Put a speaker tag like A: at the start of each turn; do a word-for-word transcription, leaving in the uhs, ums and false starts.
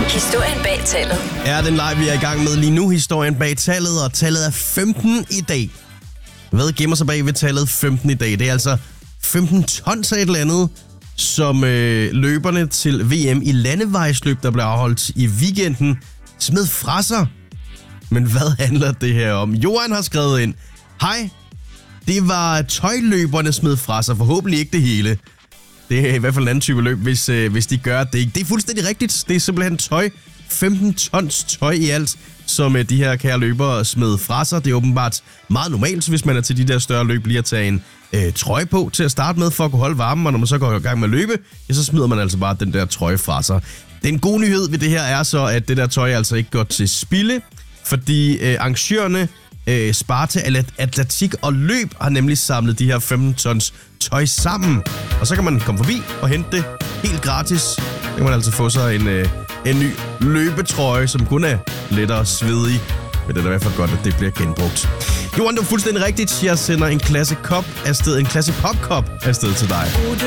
A: Historien bag tallet.
B: Er den live, vi er i gang med lige nu. Historien bag tallet, og tallet er femten i dag. Hvad gemmer sig bag ved tallet femten i dag? Det er altså femten tons af et eller andet, som øh, løberne til V M i landevejsløb, der blev afholdt i weekenden, smed fra sig. Men hvad handler det her om? Johan har skrevet ind. Hej, det var tøjløberne smed fra sig. Forhåbentlig ikke det hele. Det er i hvert fald en anden type løb, hvis, øh, hvis de gør det. Det er fuldstændig rigtigt. Det er simpelthen tøj. femten tons tøj i alt, som øh, de her kære løbere smed fra sig. Det er åbenbart meget normalt, hvis man er til de der større løb, lige at tage en øh, trøje på til at starte med, for at kunne holde varmen. Og når man så går i gang med at løbe, ja, så smider man altså bare den der trøje fra sig. Den gode nyhed ved det her er så, at det der tøj altså ikke går til spilde, fordi øh, arrangørerne øh, Sparta Atletik og Løb har nemlig samlet de her femten tons tøj sammen. Og så kan man komme forbi og hente det helt gratis. Så kan man altså få sig en, øh, en ny løbetrøje, som kun er lettere svedig. Men det er da i hvert fald godt, at det bliver genbrugt. Johan, det er fuldstændig rigtigt. Jeg sender en klasse kop afsted, en klasse popkop afsted til dig.